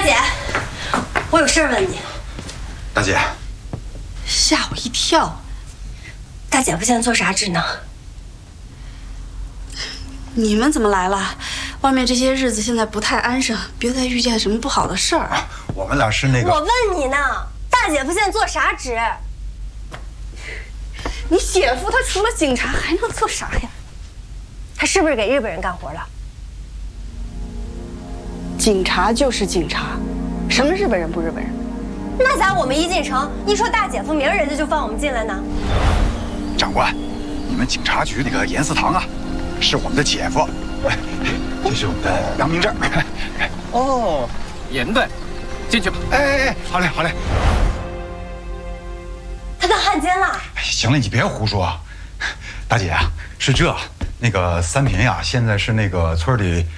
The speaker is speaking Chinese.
大姐，我有事问你。 大姐， 吓我一跳。 大姐夫现在做啥职呢？ 你们怎么来了？外面这些日子现在不太安生，别再遇见什么不好的事儿。 我们俩是那个…… 我问你呢，大姐夫现在做啥职？ 你姐夫他除了警察还能做啥呀？ 他是不是给日本人干活了？ 警察就是警察，什么日本人不日本人？ 那咋我们一进城，一说大姐夫，明儿人家就放我们进来呢？ 长官，你们警察局那个严思堂啊，是我们的姐夫。这是我们的良民证。 哦，严队，进去吧。 哎，好嘞，好嘞。 他当汉奸了？ 行了，你别胡说。大姐啊，是这，那个三平呀，现在是那个村里